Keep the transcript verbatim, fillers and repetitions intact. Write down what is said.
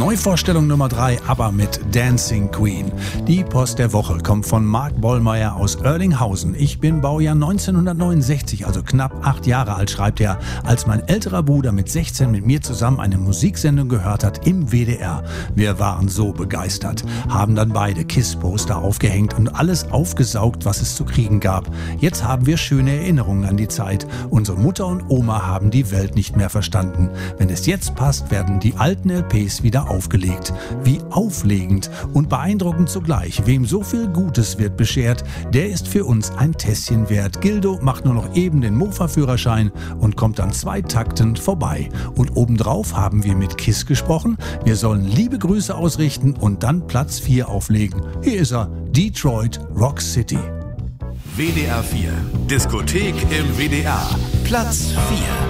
Neuvorstellung Nummer drei, ABBA mit Dancing Queen. Die Post der Woche kommt von Mark Bollmeier aus Oerlinghausen. Ich bin Baujahr neunzehnhundertneunundsechzig, also knapp acht Jahre alt, schreibt er, als mein älterer Bruder mit sechzehn mit mir zusammen eine Musiksendung gehört hat im W D R. Wir waren so begeistert, haben dann beide KISS-Poster aufgehängt und alles aufgesaugt, was es zu kriegen gab. Jetzt haben wir schöne Erinnerungen an die Zeit. Unsere Mutter und Oma haben die Welt nicht mehr verstanden. Wenn es jetzt passt, werden die alten L Ps wieder aufgelegt. Wie auflegend und beeindruckend zugleich. Wem so viel Gutes wird beschert, der ist für uns ein Tässchen wert. Gildo macht nur noch eben den Mofa-Führerschein und kommt dann zwei Takten vorbei. Und obendrauf haben wir mit KISS gesprochen. Wir sollen liebe Grüße ausrichten und dann Platz vier auflegen. Hier ist er, Detroit Rock City. W D R vier, Diskothek im W D R, Platz vier.